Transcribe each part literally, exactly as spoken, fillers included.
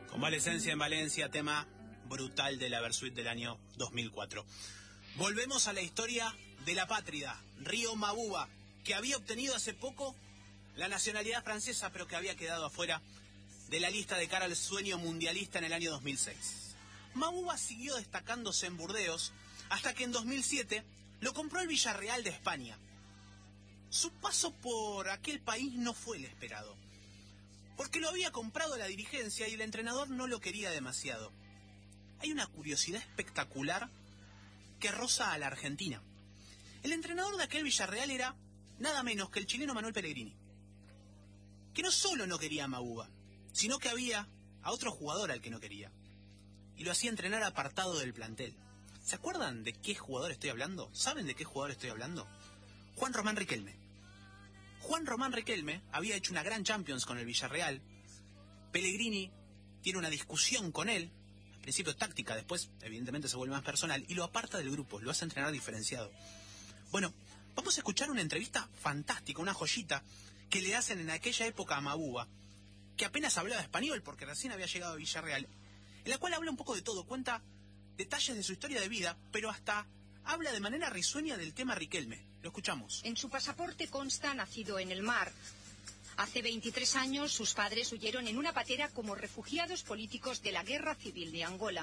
Convalescencia en Valencia, tema brutal de la Versuit del año dos mil cuatro. Volvemos a la historia de la Pátrida, Río Mabuba, que había obtenido hace poco la nacionalidad francesa, pero que había quedado afuera de la lista de cara al sueño mundialista en el año dos mil seis. Mabuba siguió destacándose en Burdeos hasta que en dos mil siete lo compró el Villarreal de España. Su paso por aquel país no fue el esperado, porque lo había comprado la dirigencia y el entrenador no lo quería demasiado. Hay una curiosidad espectacular que roza a la Argentina. El entrenador de aquel Villarreal era nada menos que el chileno Manuel Pellegrini, que no solo no quería a Mabuba, sino que había a otro jugador al que no quería, y lo hacía entrenar apartado del plantel. ¿Se acuerdan de qué jugador estoy hablando? ¿Saben de qué jugador estoy hablando? Juan Román Riquelme. Juan Román Riquelme había hecho una gran Champions con el Villarreal. Pellegrini tiene una discusión con él, al principio táctica, después evidentemente se vuelve más personal, y lo aparta del grupo, lo hace entrenar diferenciado. Bueno, vamos a escuchar una entrevista fantástica, una joyita, que le hacen en aquella época a Mabuba, que apenas hablaba español porque recién había llegado a Villarreal, en la cual habla un poco de todo, cuenta detalles de su historia de vida, pero hasta habla de manera risueña del tema Riquelme. Lo escuchamos. En su pasaporte consta nacido en el mar. Hace veintitrés años sus padres huyeron en una patera como refugiados políticos de la guerra civil de Angola.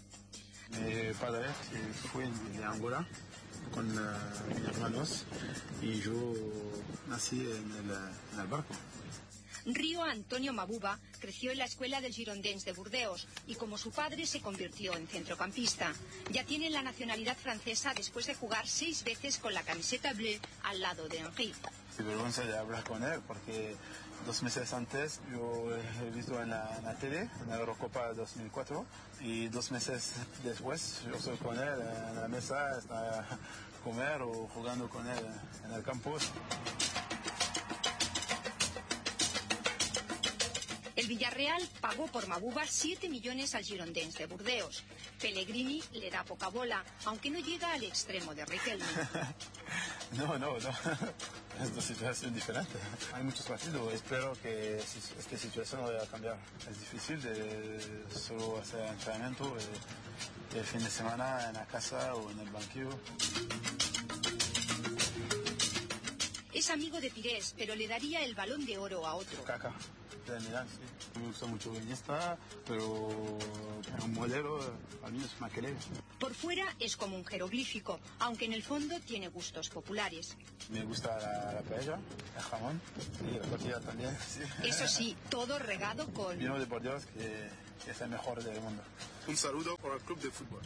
Mi padre fue de Angola con uh, mis hermanos y yo nací en el, en el barco. Río Antonio Mabuba creció en la escuela del Girondins de Burdeos y como su padre se convirtió en centrocampista. Ya tiene la nacionalidad francesa después de jugar seis veces con la camiseta bleu al lado de Henry. Qué vergüenza de hablar con él porque dos meses antes yo he visto en la, en la tele, en la Eurocopa dos mil cuatro, y dos meses después yo estoy con él en la mesa, está a comer o jugando con él en el campo. El Villarreal pagó por Mabuba siete millones al Girondins de Burdeos. Pellegrini le da poca bola, aunque no llega al extremo de Riquelme. No, no, no. Es una situación diferente. Hay muchos partidos. Espero que esta situación no vaya a cambiar. Es difícil de solo hacer entrenamiento el fin de semana en la casa o en el banquillo. Es amigo de Pires, pero le daría el Balón de Oro a otro. Caca. De Milán, sí. Me gusta mucho Iniesta, pero un modelo a mí es Makelele. Por fuera es como un jeroglífico, aunque en el fondo tiene gustos populares. Me gusta la, la paella, el jamón y la tortilla también. Sí. Eso sí, todo regado con vino de Burdeos, que, que es el mejor del mundo. Un saludo para el club de fútbol.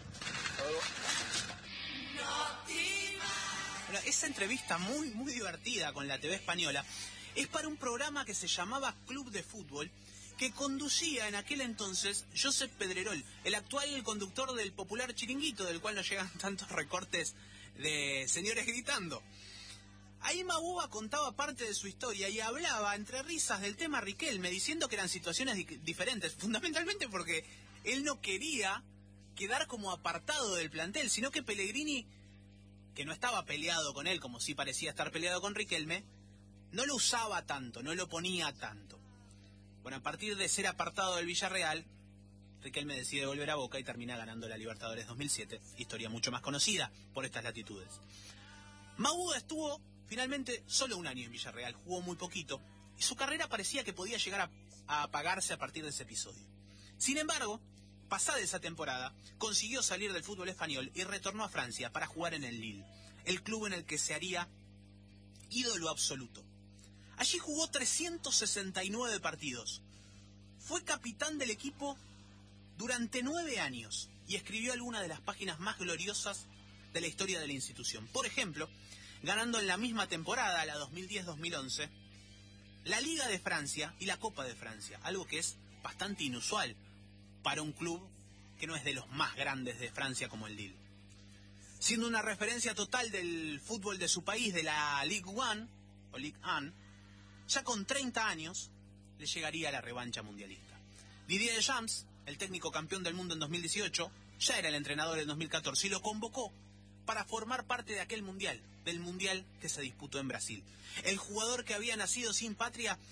Bueno, esa entrevista muy, muy divertida con la T V española es para un programa que se llamaba Club de Fútbol, que conducía en aquel entonces Josep Pedrerol, el actual conductor del popular Chiringuito, del cual nos llegan tantos recortes de señores gritando. Ahí Mabuba contaba parte de su historia y hablaba entre risas del tema Riquelme, diciendo que eran situaciones di- diferentes, fundamentalmente porque él no quería quedar como apartado del plantel, sino que Pellegrini, que no estaba peleado con él como sí parecía estar peleado con Riquelme, no lo usaba tanto, no lo ponía tanto. Bueno, a partir de ser apartado del Villarreal, Riquelme decide volver a Boca y termina ganando la Libertadores dos mil siete, historia mucho más conocida por estas latitudes. Mabuba estuvo finalmente solo un año en Villarreal, jugó muy poquito, y su carrera parecía que podía llegar a, a apagarse a partir de ese episodio. Sin embargo, pasada esa temporada, consiguió salir del fútbol español y retornó a Francia para jugar en el Lille, el club en el que se haría ídolo absoluto. Allí jugó trescientos sesenta y nueve partidos. Fue capitán del equipo durante nueve años y escribió algunas de las páginas más gloriosas de la historia de la institución. Por ejemplo, ganando en la misma temporada, la dos mil diez dos mil once, la Liga de Francia y la Copa de Francia, algo que es bastante inusual para un club que no es de los más grandes de Francia como el Lille. Siendo una referencia total del fútbol de su país, de la Ligue uno o Ligue uno, ya con treinta años le llegaría la revancha mundialista. Didier Deschamps, el técnico campeón del mundo en dos mil dieciocho, ya era el entrenador en dos mil catorce y lo convocó para formar parte de aquel mundial, del mundial que se disputó en Brasil. El jugador que había nacido sin patria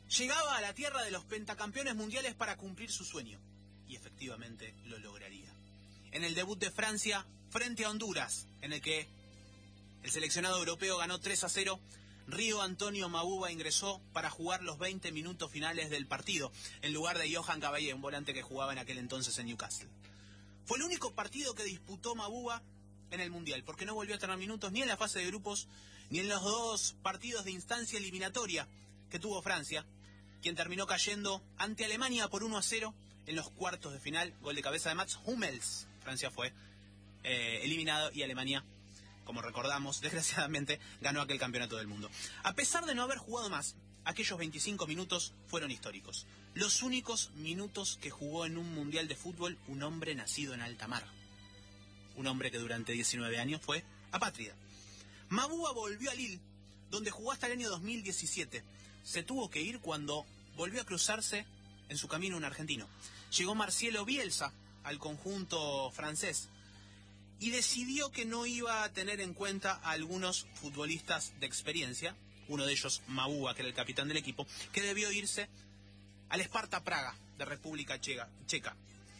llegaba a la tierra de los pentacampeones mundiales para cumplir su sueño. Y efectivamente lo lograría. En el debut de Francia frente a Honduras, en el que el seleccionado europeo ganó tres a cero, Río Antonio Mabuba ingresó para jugar los veinte minutos finales del partido, en lugar de Johan Caballé, un volante que jugaba en aquel entonces en Newcastle. Fue el único partido que disputó Mabuba en el Mundial, porque no volvió a tener minutos ni en la fase de grupos, ni en los dos partidos de instancia eliminatoria que tuvo Francia, quien terminó cayendo ante Alemania por uno a cero en los cuartos de final, gol de cabeza de Mats Hummels. Francia fue eh, eliminado y Alemania, como recordamos, desgraciadamente, ganó aquel campeonato del mundo. A pesar de no haber jugado más, aquellos veinticinco minutos fueron históricos. Los únicos minutos que jugó en un mundial de fútbol un hombre nacido en alta mar. Un hombre que durante diecinueve años fue apátrida. Mabuba volvió a Lille, donde jugó hasta el año dos mil diecisiete. Se tuvo que ir cuando volvió a cruzarse en su camino un argentino. Llegó Marcelo Bielsa al conjunto francés y decidió que no iba a tener en cuenta a algunos futbolistas de experiencia, uno de ellos Mabuba, que era el capitán del equipo, que debió irse al Sparta Praga de República Checa.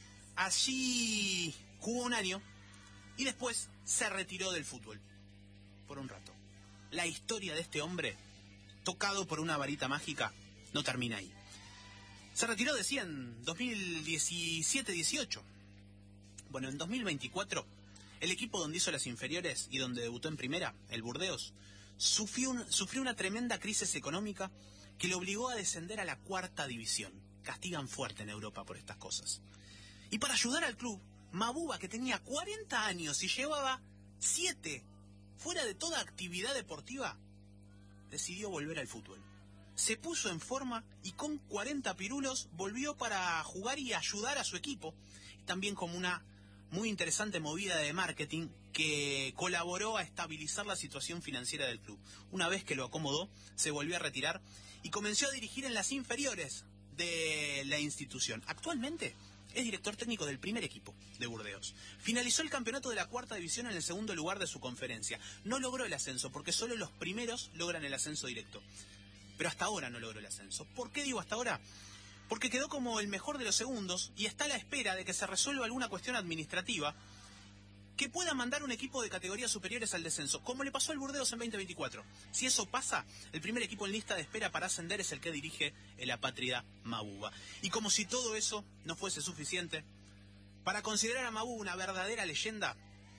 Allí jugó un año y después se retiró del fútbol por un rato. La historia de este hombre, tocado por una varita mágica, no termina ahí. Se retiró, decía, en dos mil diecisiete dieciocho. Bueno, en dos mil veinticuatro, el equipo donde hizo las inferiores y donde debutó en primera, el Burdeos, sufrió, un, sufrió una tremenda crisis económica que le obligó a descender a la cuarta división. Castigan fuerte en Europa por estas cosas. Y para ayudar al club, Mabuba, que tenía cuarenta años y llevaba siete fuera de toda actividad deportiva, decidió volver al fútbol. Se puso en forma y con cuarenta pirulos volvió para jugar y ayudar a su equipo. También como una muy interesante movida de marketing que colaboró a estabilizar la situación financiera del club. Una vez que lo acomodó, se volvió a retirar y comenzó a dirigir en las inferiores de la institución. Actualmente es director técnico del primer equipo de Burdeos. Finalizó el campeonato de la cuarta división en el segundo lugar de su conferencia. No logró el ascenso porque solo los primeros logran el ascenso directo. Pero hasta ahora no logró el ascenso. ¿Por qué digo hasta ahora? Porque quedó como el mejor de los segundos y está a la espera de que se resuelva alguna cuestión administrativa que pueda mandar un equipo de categorías superiores al descenso, como le pasó al Burdeos en veinte veinticuatro. Si eso pasa, el primer equipo en lista de espera para ascender es el que dirige el apátrida Mabuba. Y como si todo eso no fuese suficiente, para considerar a Mabuba una verdadera leyenda,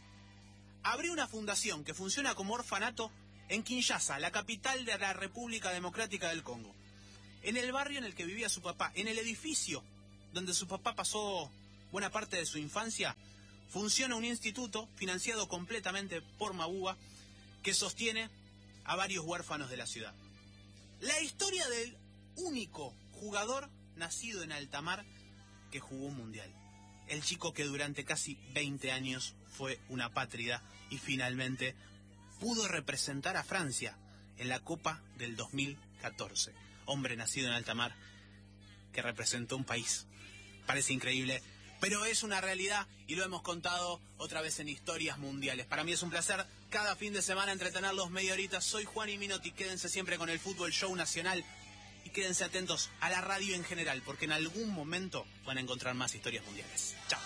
abrió una fundación que funciona como orfanato en Kinshasa, la capital de la República Democrática del Congo. En el barrio en el que vivía su papá, en el edificio donde su papá pasó buena parte de su infancia, funciona un instituto financiado completamente por Mabuba que sostiene a varios huérfanos de la ciudad. La historia del único jugador nacido en alta mar que jugó un mundial. El chico que durante casi veinte años fue una apátrida y finalmente pudo representar a Francia en la Copa del dos mil catorce. Hombre nacido en alta mar que representó un país. Parece increíble, pero es una realidad y lo hemos contado otra vez en Historias Mundiales. Para mí es un placer cada fin de semana entretenerlos media horita. Soy Juan y Minotti, quédense siempre con el Fútbol Show Nacional y quédense atentos a la radio en general, porque en algún momento van a encontrar más historias mundiales. Chao.